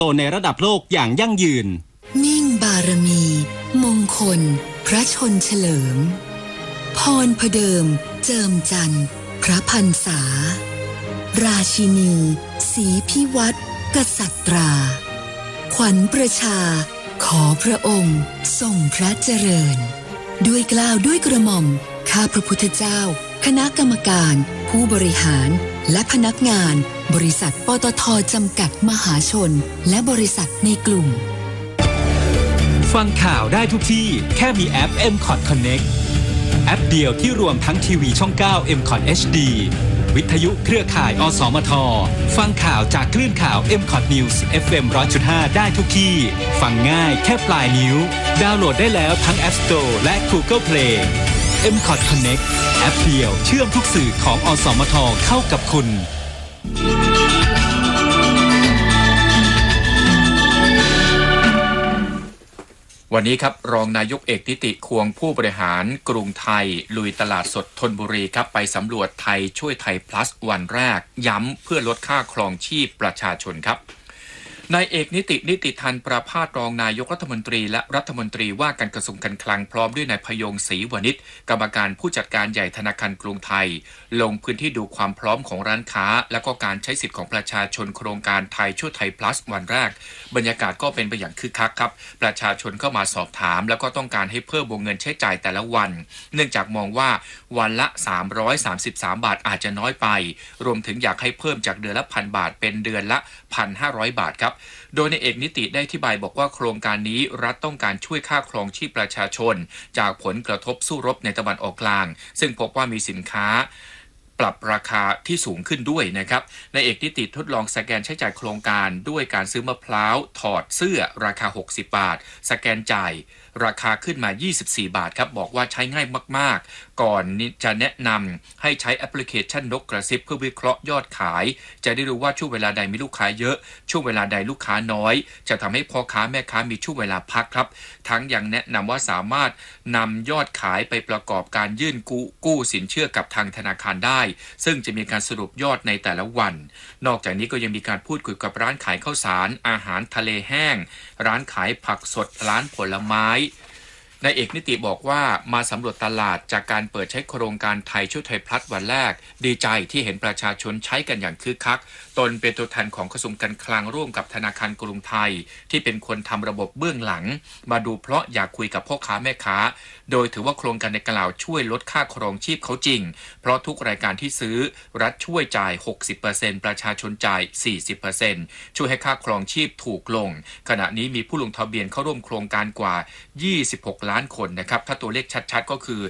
โตในระดับโลกอย่างยั่งยืนมิ่งบารมีมงคลพระชนเฉลิมพรพเดิมเจิมจันทร์พระพรรษาราชินีศรีพิวัตรกษัตราขวัญประชาขอพระองค์ทรงพระเจริญด้วยเกล้าด้วยกระหม่อมข้าพระพุทธเจ้าคณะกรรมการผู้บริหารและพนักงานบริษัทปตท.จำกัดมหาชนและบริษัทในกลุ่มฟังข่าวได้ทุกที่แค่มีแอป MCOT Connect แอปเดียวที่รวมทั้งทีวีช่อง 9 MCOT HD วิทยุเครือข่ายอสมทฟังข่าวจากคลื่นข่าว MCOT News FM 100.5 ได้ทุกที่ฟังง่ายแค่ปลายนิ้วดาวน์โหลดได้แล้วทั้ง App Store และ Google Play MCOT Connect แอปเดียวเชื่อมทุกสื่อของอสมทเข้ากับคุณวันนี้ครับรองนายกเอกนิติควงผู้บริหารกรุงไทยลุยตลาดสดธนบุรีครับไปสำรวจไทยช่วยไทย plus วันแรกย้ำเพื่อลดค่าครองชีพประชาชนครับนายเอกนิติทันประภาสรองนายกรัฐมนตรีและรัฐมนตรีว่าการกระทรวงการคลังพร้อมด้วยนายพยงศรีวณิชกรรมการผู้จัดการใหญ่ธนาคารกรุงไทยลงพื้นที่ดูความพร้อมของร้านค้าและก็การใช้สิทธิ์ของประชาชนโครงการไทยช่วยไทย plus วันแรกบรรยากาศก็เป็นไปอย่างคึกคักครับประชาชนเข้ามาสอบถามแล้วก็ต้องการให้เพิ่มวงเงินใช้จ่ายแต่ละวันเนื่องจากมองว่าวันละ333 บาทอาจจะน้อยไปรวมถึงอยากให้เพิ่มจากเดือนละ 1,000 บาทเป็นเดือนละ 1,500 บาทครับโดยในเอกนิติได้อธิบายบอกว่าโครงการนี้รัฐต้องการช่วยค่าครองชีพประชาชนจากผลกระทบสู้รบในตะวันออกกลางซึ่งพบว่ามีสินค้าปรับราคาที่สูงขึ้นด้วยนะครับในเอกนิติทดลองสแกนใช้จ่ายโครงการด้วยการซื้อมะพร้าวถอดเสื้อราคา60 บาทสแกนจ่ายราคาขึ้นมา24 บาทครับบอกว่าใช้ง่ายมากๆก่อนจะแนะนำให้ใช้แอปพลิเคชันนกกระซิบเพื่อวิเคราะห์ยอดขายจะได้รู้ว่าช่วงเวลาใดมีลูกค้าเยอะช่วงเวลาใดลูกค้าน้อยจะทำให้พ่อค้าแม่ค้ามีช่วงเวลาพักครับทั้งยังแนะนำว่าสามารถนำยอดขายไปประกอบการยื่นกู้สินเชื่อกับทางธนาคารได้ซึ่งจะมีการสรุปยอดในแต่ละวันนอกจากนี้ก็ยังมีการพูดคุยกับร้านขายข้าวสารอาหารทะเลแห้งร้านขายผักสดร้านผลไม้นายเอกนิติบอกว่ามาสำรวจตลาดจากการเปิดใช้โครงการไทยช่วยไทย plus วันแรกดีใจที่เห็นประชาชนใช้กันอย่างคึกคักตนเป็นตัวแทนของกระทรวงการคลังร่วมกับธนาคารกรุงไทยที่เป็นคนทำระบบเบื้องหลังมาดูเพราะอยากคุยกับพ่อค้าแม่ค้าโดยถือว่าโครงการในกล่าวช่วยลดค่าครองชีพเขาจริงเพราะทุกรายการที่ซื้อรัฐช่วยจ่าย 60% ประชาชนจ่าย 40% ช่วยให้ค่าครองชีพถูกลงขณะนี้มีผู้ลงทะเบียนเข้าร่วมโครงการกว่า26 ล้านคนนะครับถ้าตัวเลขชัดๆก็คือ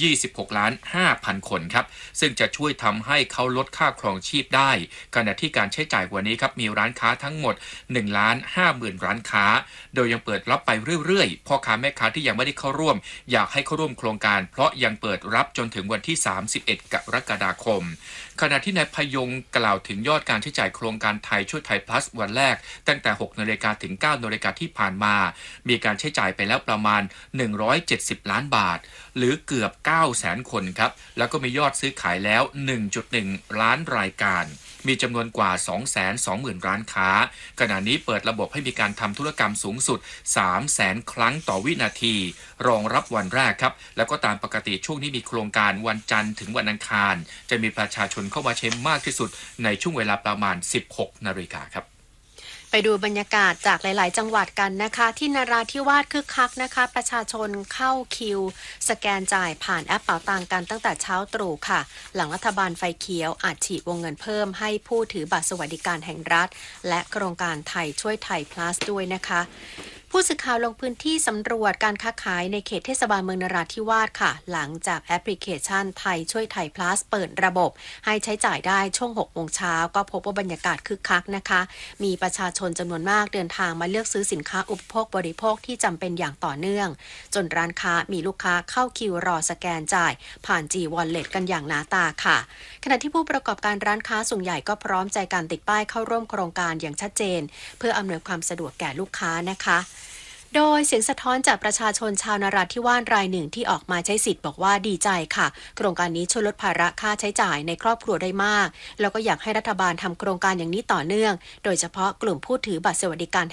26.5 คนครับซึ่งจะช่วยทำให้เขาลดค่าครองชีพได้ขณะที่การใช้จ่ายวันนี้ครับมีร้านค้าทั้งหมด 1,50,000 ร้านค้าโดยยังเปิดรับไปเรื่อยๆพ่อค้าแม่ค้าที่ยังไม่ได้เข้าร่วมอยากให้เข้าร่วมโครงการเพราะยังเปิดรับจนถึงวันที่31 กรกฎาคมขณะที่นายพยงกล่าวถึงยอดการใช้จ่ายโครงการไทยช่วยไทย plus วันแรกตั้งแต่ 6 นาฬิกาถึง 9 นาฬิกาที่ผ่านมามีการใช้จ่ายไปแล้วประมาณ170 ล้านบาทหรือเกือบ 900,000 คนครับแล้วก็มียอดซื้อขายแล้ว 1.1 ล้านรายการมีจำนวนกว่า 220,000 ร้านค้าขณะนี้เปิดระบบให้มีการทำธุรกรรมสูงสุด 300,000 ครั้งต่อวินาทีรองรับวันแรกครับแล้วก็ตามปกติช่วงนี้มีโครงการวันจันทร์ถึงวันอังคารจะมีประชาชนเข้ามาใช้มากที่สุดในช่วงเวลาประมาณ 16 นาฬิกาครับไปดูบรรยากาศจากหลายๆจังหวัดกันนะคะที่นราธิวาสคึกคักนะคะประชาชนเข้าคิวสแกนจ่ายผ่านแอปเป๋าตังกันตั้งแต่เช้าตรู่ค่ะหลังรัฐบาลไฟเขียวอาจฉีดวงเงินเพิ่มให้ผู้ถือบัตรสวัสดิการแห่งรัฐและโครงการไทยช่วยไทย plus ด้วยนะคะผู้สื่อข่าวลงพื้นที่สำรวจการค้าขายในเขตเทศบาลเมืองนราธิวาสค่ะหลังจากแอปพลิเคชันไทยช่วยไทย plus เปิดระบบให้ใช้จ่ายได้ช่วง 6 โมงเช้าก็พบว่าบรรยากาศคึกคักนะคะมีประชาชนจำนวนมากเดินทางมาเลือกซื้อสินค้าอุปโภคบริโภคที่จำเป็นอย่างต่อเนื่องจนร้านค้ามีลูกค้าเข้าคิวรอสแกนจ่ายผ่าน G-Wallet กันอย่างหนาตาค่ะขณะที่ผู้ประกอบการร้านค้าส่วนใหญ่ก็พร้อมใจการติดป้ายเข้าร่วมโครงการอย่างชัดเจนเพื่ออำนวยความสะดวกแก่ลูกค้านะคะโดยเสียงสะท้อนจากประชาชนชาวนราธิวาสรายหนึ่งที่ออกมาใช้สิทธิ์บอกว่าดีใจค่ะโครงการนี้ช่วยลดภาระค่าใช้จ่ายในครอบครัวได้มากแล้วก็อยากให้รัฐบาลทำโครงการอย่างนี้ต่อเนื่องโดยเฉพาะกลุ่มผู้ถือบัตรสวัสดิการ